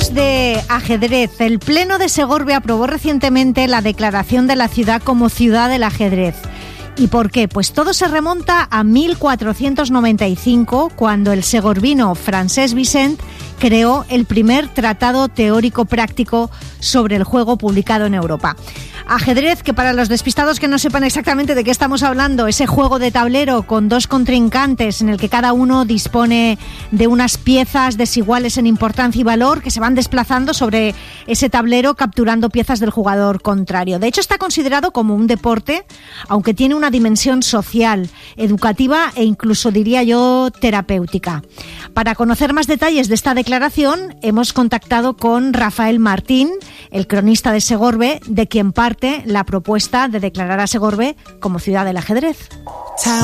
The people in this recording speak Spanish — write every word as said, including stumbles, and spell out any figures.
Hablamos de ajedrez. El Pleno de Segorbe aprobó recientemente la declaración de la ciudad como ciudad del ajedrez. ¿Y por qué? Pues todo se remonta a mil cuatrocientos noventa y cinco, cuando el segorbino Francesc Vicent creó el primer tratado teórico práctico sobre el juego publicado en Europa. Ajedrez, que para los despistados que no sepan exactamente de qué estamos hablando, ese juego de tablero con dos contrincantes en el que cada uno dispone de unas piezas desiguales en importancia y valor que se van desplazando sobre ese tablero capturando piezas del jugador contrario. De hecho, está considerado como un deporte, aunque tiene una dimensión social, educativa e incluso, diría yo, terapéutica. Para conocer más detalles de esta declaración, hemos contactado con Rafael Martín, el cronista de Segorbe, de quien parte la propuesta de declarar a Segorbe como ciudad del ajedrez.